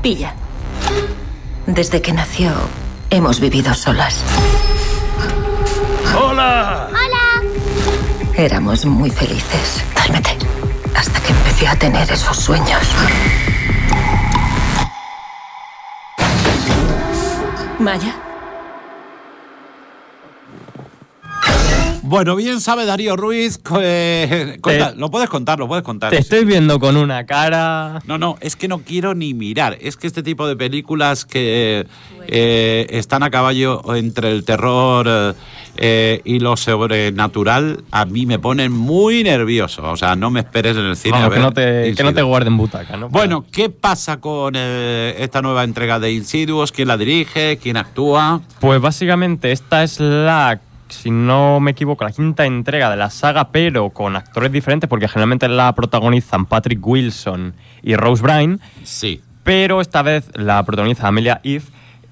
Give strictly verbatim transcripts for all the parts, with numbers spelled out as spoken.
Pilla. Desde que nació, hemos vivido solas. ¡Hola! ¡Hola! Éramos muy felices. Cálmate. Hasta que empecé a tener esos sueños. Maya. Bueno, bien sabe Darío Ruiz. Eh, conta, te, lo puedes contar, lo puedes contar. Te estoy sí. viendo con una cara. No, no, es que no quiero ni mirar. Es que este tipo de películas que eh, están a caballo entre el terror eh, y lo sobrenatural, a mí me ponen muy nervioso. O sea, no me esperes en el cine. Vamos, a ver, que, no te, que no te guarden butaca, ¿no? Bueno, ¿qué pasa con eh, esta nueva entrega de Insidious? ¿Quién la dirige? ¿Quién actúa? Pues básicamente esta es la... si no me equivoco, la quinta entrega de la saga, pero con actores diferentes, porque generalmente la protagonizan Patrick Wilson y Rose Byrne. Sí. Pero esta vez la protagoniza Amelia Eve,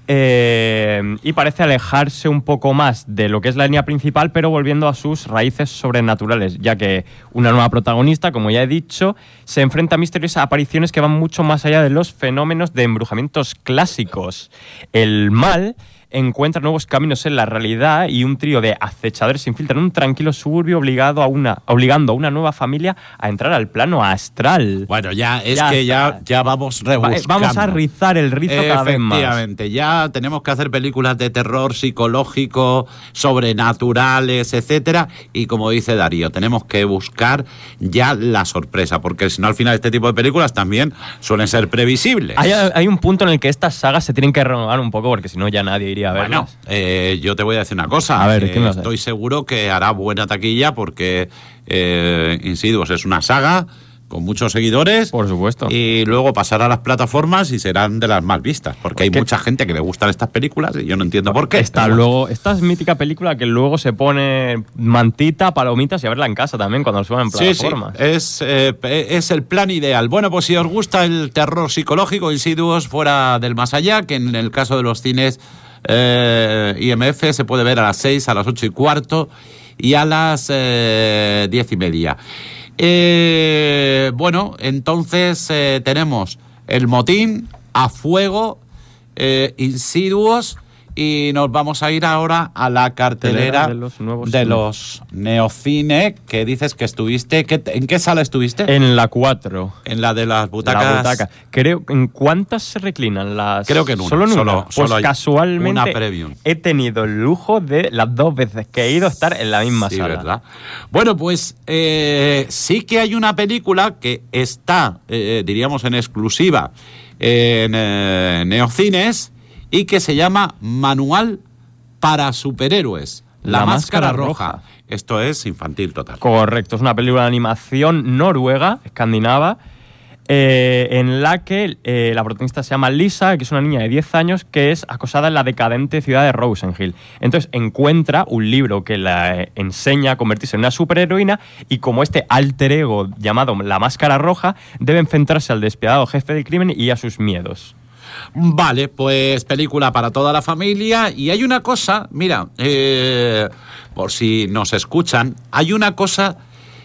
eh, y parece alejarse un poco más de lo que es la línea principal, pero volviendo a sus raíces sobrenaturales, ya que una nueva protagonista, como ya he dicho, se enfrenta a misteriosas apariciones que van mucho más allá de los fenómenos de embrujamientos clásicos. El mal encuentra nuevos caminos en la realidad y un trío de acechadores se infiltran en un tranquilo suburbio obligado a una, obligando a una nueva familia a entrar al plano astral. Bueno, ya es ya que ya, ya vamos rebuscando. Vamos a rizar el rizo cada vez más. Efectivamente, ya tenemos que hacer películas de terror psicológico, sobrenaturales, etcétera, y como dice Darío, tenemos que buscar ya la sorpresa, porque si no al final este tipo de películas también suelen ser previsibles. Hay, hay un punto en el que estas sagas se tienen que renovar un poco, porque si no ya nadie iría. Bueno, eh, yo te voy a decir una cosa. A ver, eh, estoy seguro que hará buena taquilla porque eh, Insidious es una saga con muchos seguidores. Por supuesto. Y luego pasará a las plataformas y serán de las más vistas. Porque hay ¿Qué? mucha gente que le gustan estas películas y yo no entiendo por qué. Esta, luego, esta es mítica película que luego se pone mantita, palomitas y a verla en casa también cuando lo suban en plataformas. Sí, sí. Es, eh, es el plan ideal. Bueno, pues si os gusta el terror psicológico, Insidious fuera del más allá, que en el caso de los cines Eh, I M F se puede ver a las seis, a las ocho y cuarto y a las eh, diez y media. Eh, bueno, entonces eh, tenemos El motín, A fuego, eh, Insidious, y nos vamos a ir ahora a la cartelera de los, nuevos de los Neocine, que dices que estuviste. ¿qué, ¿En qué sala estuviste? En la cuatro. En la de las butacas. La butaca. Creo, ¿en cuántas se reclinan las? Creo que en una. Solo en solo, una. Pues solo hay casualmente una premium. He tenido el lujo de las dos veces que he ido a estar en la misma sí, sala. ¿verdad? Bueno, pues eh, sí que hay una película que está, eh, diríamos, en exclusiva en eh, Neocines, y que se llama Manual para Superhéroes, La, la Máscara, Máscara Roja. Roja. Esto es infantil total. Correcto, es una película de animación noruega, escandinava, eh, en la que eh, la protagonista se llama Lisa, que es una niña de diez años que es acosada en la decadente ciudad de Rosenhill. Entonces encuentra un libro que la enseña a convertirse en una superheroína, y como este alter ego llamado La Máscara Roja debe enfrentarse al despiadado jefe del crimen y a sus miedos. Vale, pues película para toda la familia. Y hay una cosa, mira, eh, por si nos escuchan, hay una cosa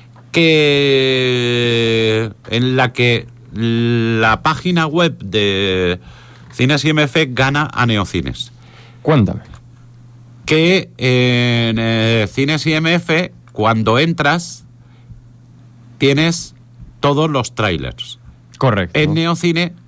que en la que la página web de Cines I M F gana a Neocines. Cuéntame. Que en eh, Cines I M F, cuando entras, tienes todos los trailers. Correcto. En Neocine